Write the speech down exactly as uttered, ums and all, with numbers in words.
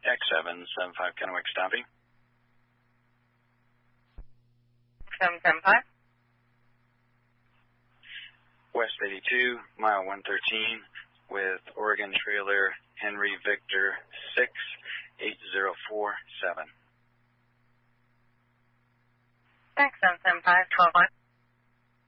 X seven seven five Kennewick stopping. seven seven five. West eighty-two, mile one thirteen, with Oregon trailer Henry Victor six eight zero four seven. Thanks, seven seven five, twelve one.